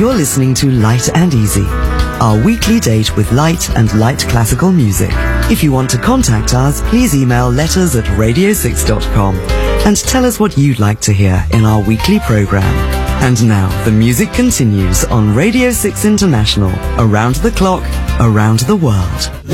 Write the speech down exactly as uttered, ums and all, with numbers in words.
You're listening to Light and Easy, our weekly date with light and light classical music. If you want to contact us, please email letters at radio six dot com and tell us what you'd like to hear in our weekly program. And now, the music continues on Radio six International, around the clock, around the world.